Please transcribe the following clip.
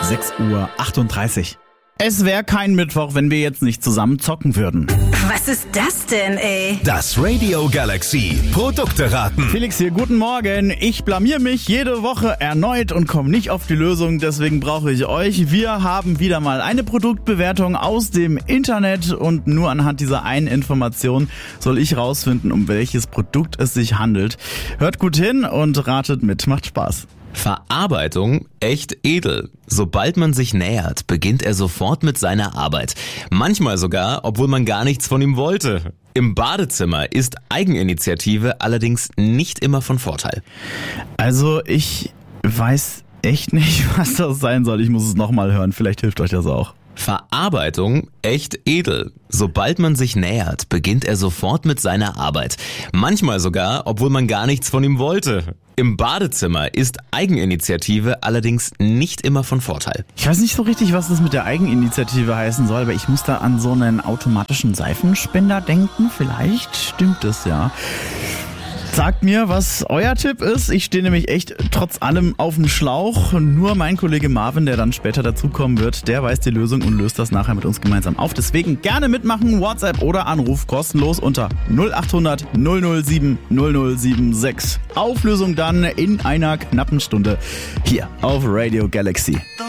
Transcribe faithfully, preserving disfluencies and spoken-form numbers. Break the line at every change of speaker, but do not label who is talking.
sechs Uhr achtunddreißig. Es wäre kein Mittwoch, wenn wir jetzt nicht zusammen zocken würden.
Was ist das denn, ey?
Das Radio Galaxy Produkte raten.
Felix hier, guten Morgen. Ich blamier mich jede Woche erneut und komme nicht auf die Lösung, deswegen brauche ich euch. Wir haben wieder mal eine Produktbewertung aus dem Internet und nur anhand dieser einen Information soll ich rausfinden, um welches Produkt es sich handelt. Hört gut hin und ratet mit, macht Spaß.
Verarbeitung echt edel. Sobald man sich nähert, beginnt er sofort mit seiner Arbeit. Manchmal sogar, obwohl man gar nichts von ihm wollte. Im Badezimmer ist Eigeninitiative allerdings nicht immer von Vorteil.
Also ich weiß echt nicht, was das sein soll. Ich muss es nochmal hören, vielleicht hilft euch das auch.
Verarbeitung echt edel. Sobald man sich nähert, beginnt er sofort mit seiner Arbeit. Manchmal sogar, obwohl man gar nichts von ihm wollte. Im Badezimmer ist Eigeninitiative allerdings nicht immer von Vorteil.
Ich weiß nicht so richtig, was das mit der Eigeninitiative heißen soll, aber ich muss da an so einen automatischen Seifenspender denken. Vielleicht stimmt es ja. Sagt mir, was euer Tipp ist. Ich stehe nämlich echt trotz allem auf dem Schlauch. Nur mein Kollege Marvin, der dann später dazukommen wird, der weiß die Lösung und löst das nachher mit uns gemeinsam auf. Deswegen gerne mitmachen, WhatsApp oder Anruf kostenlos unter null acht hundert null null sieben null null sieben sechs. Auflösung dann in einer knappen Stunde hier auf Radio Galaxy.